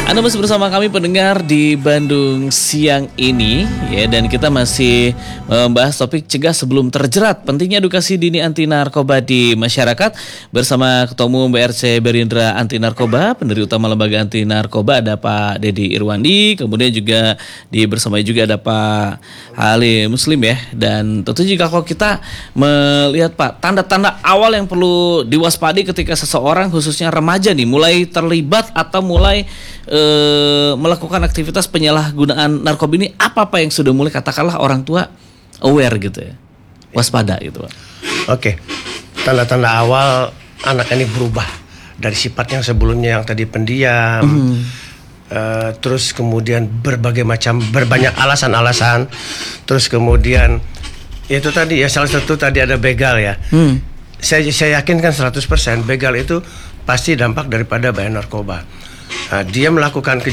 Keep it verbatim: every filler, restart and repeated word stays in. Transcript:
Anda masih bersama kami pendengar di Bandung siang ini ya, dan kita masih membahas topik cegah sebelum terjerat, pentingnya edukasi dini anti narkoba di masyarakat bersama Ketua Umum B R C Berindra Anti Narkoba, pendiri utama lembaga anti narkoba ada Pak Dedi Irwandi, kemudian juga di bersama juga ada Pak Ali Muslim ya. Dan tentu juga kalau kita melihat Pak, tanda-tanda awal yang perlu diwaspadi ketika seseorang khususnya remaja nih mulai terlibat atau mulai E, melakukan aktivitas penyalahgunaan narkoba ini, apa apa yang sudah mulai katakanlah orang tua aware gitu ya, waspada gitu Pak. Oke, tanda-tanda awal anak ini berubah dari sifat yang sebelumnya yang tadi pendiam, mm. uh, terus kemudian berbagai macam berbanyak alasan-alasan, terus kemudian itu tadi ya salah satu tadi ada begal ya. Mm. Saya saya yakin kan seratus persen begal itu pasti dampak daripada bahaya narkoba. Nah, dia melakukan